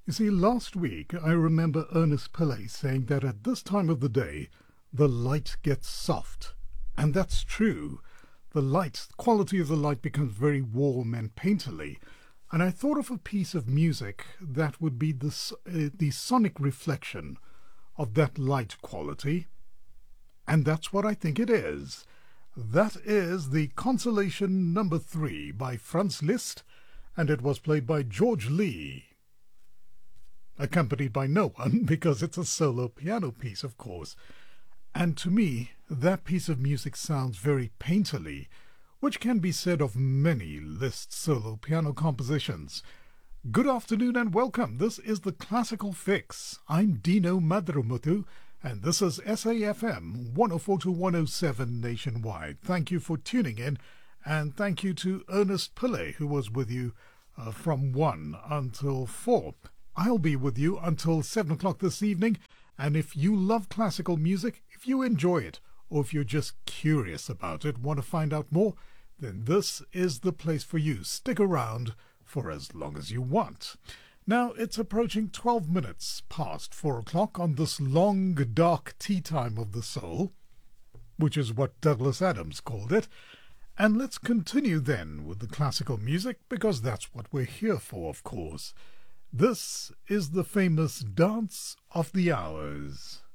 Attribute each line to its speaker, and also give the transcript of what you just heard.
Speaker 1: You see, last week I remember Ernest Pillay saying that at this time of the day, the light gets soft. And that's true. The quality of the light becomes very warm and painterly. And I thought of a piece of music that would be the sonic reflection of that light quality. And that's what I think it is. That is the Consolation Number 3 by Franz Liszt, and it was played by George Lee, accompanied by no one because it's a solo piano piece, of course. And to me, that piece of music sounds very painterly, which can be said of many Liszt solo piano compositions. Good afternoon and welcome. This is the Classical Fix. I'm Dino Madrumutu, and this is SAFM 104 to 107 nationwide. Thank you for tuning in, and thank you to Ernest Pillay, who was with you from 1 until 4. I'll be with you until 7 o'clock this evening, and if you love classical music, if you enjoy it, or if you're just curious about it, want to find out more, then this is the place for you. Stick around for as long as you want. Now, it's approaching 12 minutes past 4 o'clock on this long, dark tea time of the soul, which is what Douglas Adams called it. And let's continue then with the classical music, because that's what we're here for, of course. This is the famous Dance of the Hours.